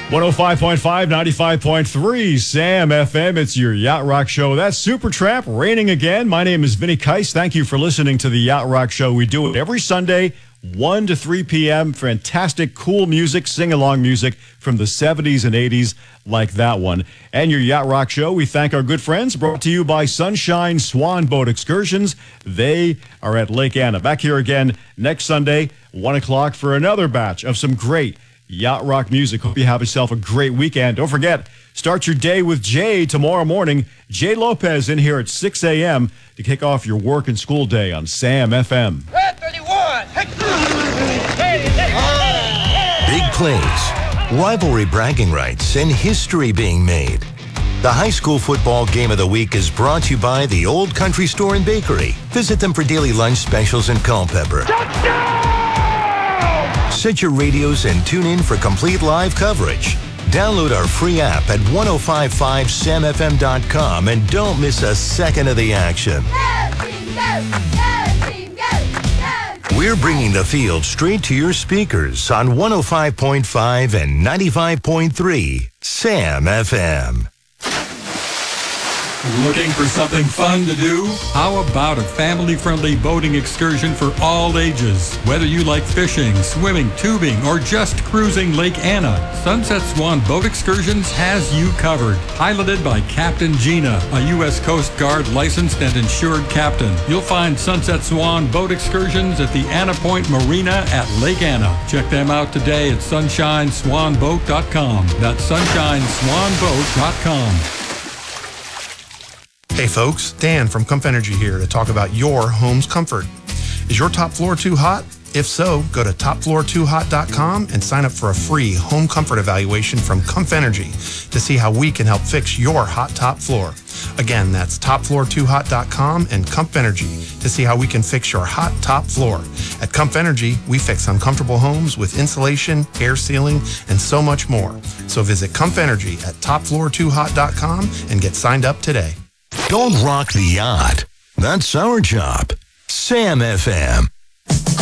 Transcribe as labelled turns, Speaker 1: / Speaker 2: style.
Speaker 1: 105.5, 95.3, Sam FM. It's your Yacht Rock Show. That's Supertramp raining again. My name is Vinny Keiss. Thank you for listening to the Yacht Rock Show. We do it every Sunday, 1 to 3 p.m. Fantastic, cool music, sing-along music from the 70s and 80s like that one. And your Yacht Rock Show, we thank our good friends, brought to you by Sunshine Swan Boat Excursions. They are at Lake Anna. Back here again next Sunday, 1 o'clock for another batch of some great Yacht Rock music. Hope you have yourself a great weekend. Don't forget, start your day with Jay tomorrow morning. Jay Lopez in here at 6 a.m. to kick off your work and school day on Sam FM.
Speaker 2: 31.
Speaker 3: Big plays, rivalry bragging rights, and history being made. The high school football game of the week is brought to you by the Old Country Store and Bakery. Visit them for daily lunch specials in Culpeper. Set your radios and tune in for complete live coverage. Download our free app at 1055samfm.com and don't miss a second of the action. We're bringing the field straight to your speakers on 105.5 and 95.3 Sam FM.
Speaker 4: Looking for something fun to do? How about a family-friendly boating excursion for all ages? Whether you like fishing, swimming, tubing, or just cruising Lake Anna, Sunset Swan Boat Excursions has you covered. Piloted by Captain Gina, a U.S. Coast Guard licensed and insured captain. You'll find Sunset Swan Boat Excursions at the Anna Point Marina at Lake Anna. Check them out today at sunshineswanboat.com. That's sunshineswanboat.com.
Speaker 5: Hey folks, Dan from Comf Energy here to talk about your home's comfort. Is your top floor too hot? If so, go to topfloor2hot.com and sign up for a free home comfort evaluation from Comf Energy to see how we can help fix your hot top floor. Again, that's topfloor2hot.com and Comf Energy to see how we can fix your hot top floor. At Comf Energy, we fix uncomfortable homes with insulation, air sealing, and so much more. So visit Comf Energy at topfloor2hot.com and get signed up today.
Speaker 3: Don't rock the yacht. That's our job. Sam FM.